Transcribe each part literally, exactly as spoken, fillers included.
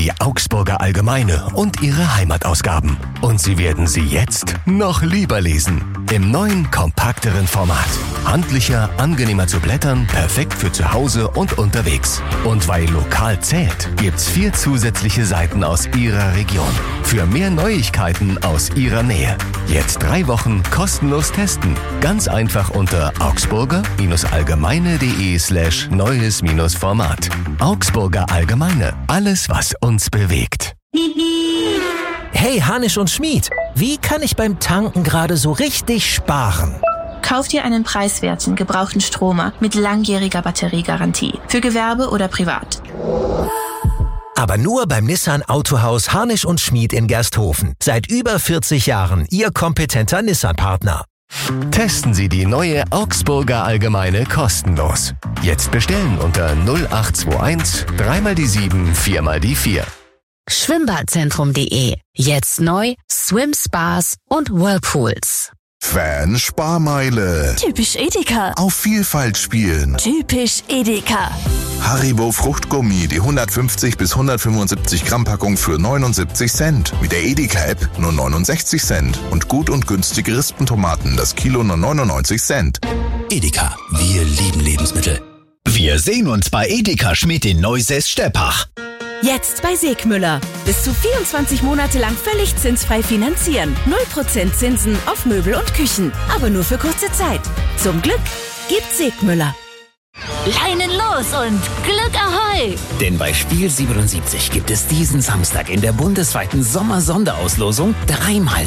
die Augsburger Allgemeine und ihre Heimatausgaben. Und Sie werden sie jetzt noch lieber lesen. Im neuen, kompakteren Format. Handlicher, angenehmer zu blättern, perfekt für zu Hause und unterwegs. Und weil lokal zählt, gibt's vier zusätzliche Seiten aus Ihrer Region. Für mehr Neuigkeiten aus Ihrer Nähe. Jetzt drei Wochen kostenlos testen. Ganz einfach unter augsburger-allgemeine.de slash neues-format. Augsburger Allgemeine. Alles, was uns bewegt. Hey, Hanisch und Schmied, wie kann ich beim Tanken gerade so richtig sparen? Kauf dir einen preiswerten, gebrauchten Stromer mit langjähriger Batteriegarantie. Für Gewerbe oder privat. Aber nur beim Nissan Autohaus Hanisch und Schmied in Gersthofen. Seit über vierzig Jahren Ihr kompetenter Nissan-Partner. Testen Sie die neue Augsburger Allgemeine kostenlos. Jetzt bestellen unter null acht zwei eins drei mal die sieben vier mal die vier. Schwimmbadzentrum punkt de. Jetzt neu Swim Spas und Whirlpools. Fan Sparmeile. Typisch Edeka. Auf Vielfalt spielen. Typisch Edeka. Haribo Fruchtgummi, die hundertfünfzig bis hundertfünfundsiebzig Gramm Packung für neunundsiebzig Cent. Mit der Edeka-App nur neunundsechzig Cent. Und gut und günstige Rispentomaten, das Kilo nur neunundneunzig Cent. Edeka, wir lieben Lebensmittel. Wir sehen uns bei Edeka Schmied in Neusäß-Steppach. Jetzt bei Segmüller. Bis zu vierundzwanzig Monate lang völlig zinsfrei finanzieren. null Prozent Zinsen auf Möbel und Küchen. Aber nur für kurze Zeit. Zum Glück gibt Segmüller. Leinen los und Glück ahoi! Denn bei Spiel siebenundsiebzig gibt es diesen Samstag in der bundesweiten Sommer-Sonderauslosung dreimal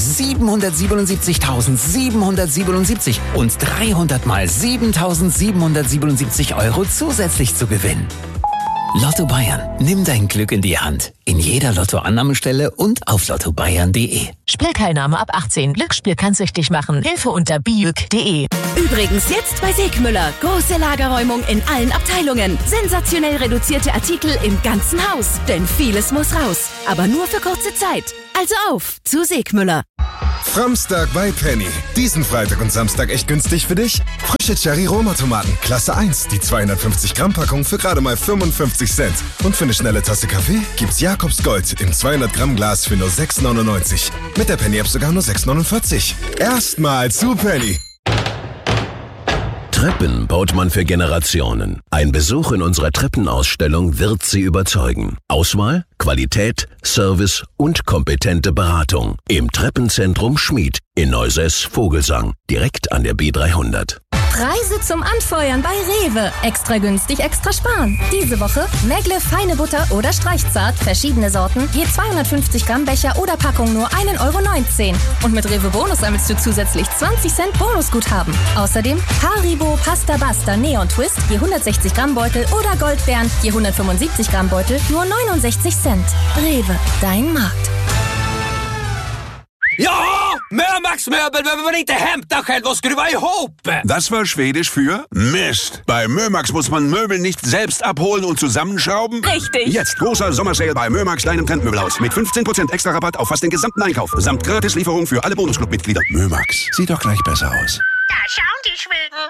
siebenhundertsiebenundsiebzigtausendsiebenhundertsiebenundsiebzig und dreihundert mal siebentausendsiebenhundertsiebenundsiebzig Euro zusätzlich zu gewinnen. Lotto Bayern. Nimm dein Glück in die Hand. In jeder Lottoannahmestelle und auf lotto bayern punkt de. Spielteilnahme ab achtzehn. Glücksspiel kann süchtig machen. Hilfe unter biüg punkt de. Übrigens jetzt bei Segmüller. Große Lagerräumung in allen Abteilungen. Sensationell reduzierte Artikel im ganzen Haus. Denn vieles muss raus. Aber nur für kurze Zeit. Also auf zu Segmüller. Framstag bei Penny. Diesen Freitag und Samstag echt günstig für dich? Frische Cherry-Roma-Tomaten, Klasse eins. Die zweihundertfünfzig Gramm Packung für gerade mal fünfundfünfzig Cent. Und für eine schnelle Tasse Kaffee gibt's Jakobs Gold im zweihundert Gramm Glas für nur sechs neunundneunzig. Mit der Penny-App sogar nur sechs neunundvierzig. Erstmal zu Penny. Treppen baut man für Generationen. Ein Besuch in unserer Treppenausstellung wird Sie überzeugen. Auswahl, Qualität, Service und kompetente Beratung. Im Treppenzentrum Schmied in Neusäß-Vogelsang, direkt an der B dreihundert. Preise zum Anfeuern bei Rewe. Extra günstig, extra sparen. Diese Woche Megle feine Butter oder Streichzart, verschiedene Sorten, je zweihundertfünfzig Gramm Becher oder Packung nur ein Euro neunzehn. Und mit Rewe Bonus sammelst du zusätzlich zwanzig Cent Bonusguthaben. Außerdem Haribo Pasta Basta Neon Twist, je hundertsechzig Gramm Beutel oder Goldbeeren, je hundertfünfundsiebzig Gramm Beutel, nur neunundsechzig Cent. Rewe, dein Markt. Ja, Mörmax Möbel, wenn man inte hämtar själv och skruva ihop. Das war Schwedisch für Mist. Bei Mörmax muss man Möbel nicht selbst abholen und zusammenschrauben. Richtig. Jetzt großer Sommersale bei Mörmax, deinem Trendmöbelhaus. Mit fünfzehn Prozent extra Rabatt auf fast den gesamten Einkauf. Samt Gratislieferung für alle Bonusclub-Mitglieder. Mörmax, sieht doch gleich besser aus. Da schauen die Schweden.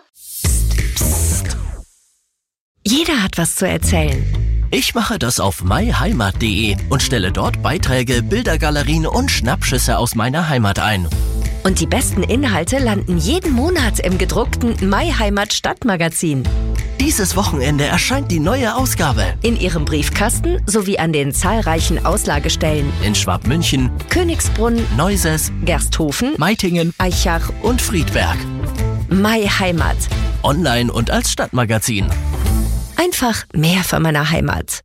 Jeder hat was zu erzählen. Ich mache das auf my heimat punkt de und stelle dort Beiträge, Bildergalerien und Schnappschüsse aus meiner Heimat ein. Und die besten Inhalte landen jeden Monat im gedruckten My Heimat Stadtmagazin. Dieses Wochenende erscheint die neue Ausgabe. In Ihrem Briefkasten sowie an den zahlreichen Auslagestellen. In Schwabmünchen, Königsbrunn, Neusäß, Gersthofen, Meitingen, Eichach und Friedberg. My Heimat. Online und als Stadtmagazin. Einfach mehr von meiner Heimat.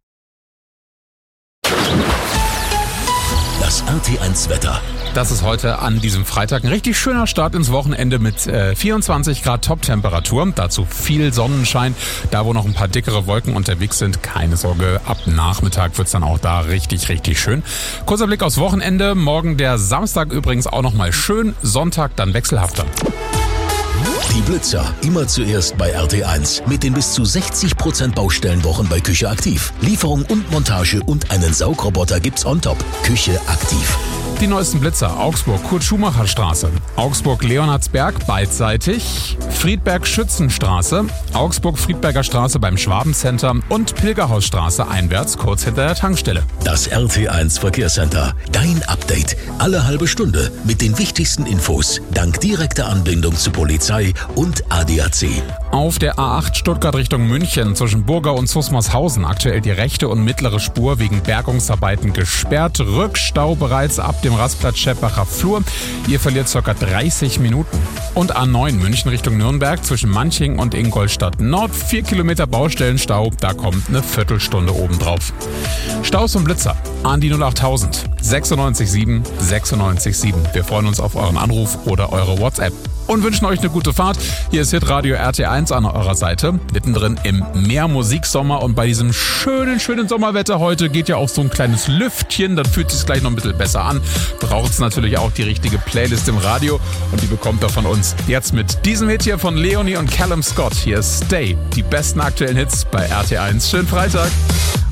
Das R T eins Wetter. Das ist heute an diesem Freitag ein richtig schöner Start ins Wochenende mit äh, vierundzwanzig Grad Top-Temperatur. Dazu viel Sonnenschein. Da, wo noch ein paar dickere Wolken unterwegs sind, keine Sorge, ab Nachmittag wird's dann auch da richtig, richtig schön. Kurzer Blick aufs Wochenende. Morgen der Samstag übrigens auch nochmal schön. Sonntag dann wechselhafter. Die Blitzer, immer zuerst bei R T eins. Mit den bis zu sechzig Prozent Baustellenwochen bei Küche Aktiv. Lieferung und Montage und einen Saugroboter gibt's on top. Küche Aktiv. Die neuesten Blitzer: Augsburg Kurt-Schumacher-Straße, Augsburg-Leonhardsberg beidseitig, Friedberg-Schützenstraße, Augsburg-Friedberger Straße beim Schwabencenter und Pilgerhausstraße einwärts kurz hinter der Tankstelle. Das R T eins Verkehrscenter. Dein Update. Alle halbe Stunde mit den wichtigsten Infos. Dank direkter Anbindung zu Polizei und A D A C. Auf der A acht Stuttgart Richtung München zwischen Burgau und Susmarshausen aktuell die rechte und mittlere Spur wegen Bergungsarbeiten gesperrt. Rückstau bereits ab dem Rastplatz Scheppacher Flur. Ihr verliert ca. dreißig Minuten. Und A neun München Richtung Nürnberg zwischen Manching und Ingolstadt Nord. vier Kilometer Baustellenstau, da kommt eine Viertelstunde obendrauf. Staus und Blitzer an die null achttausend sechsundneunzig sieben sechsundneunzig sieben. Wir freuen uns auf euren Anruf oder eure WhatsApp. Und wünschen euch eine gute Fahrt. Hier ist Hitradio R T eins an eurer Seite. Mittendrin im Meermusiksommer. Und bei diesem schönen, schönen Sommerwetter heute geht ja auch so ein kleines Lüftchen. Dann fühlt es sich gleich noch ein bisschen besser an. Braucht es natürlich auch die richtige Playlist im Radio. Und die bekommt ihr von uns jetzt mit diesem Hit hier von Leonie und Callum Scott. Hier ist Stay. Die besten aktuellen Hits bei R T eins. Schönen Freitag.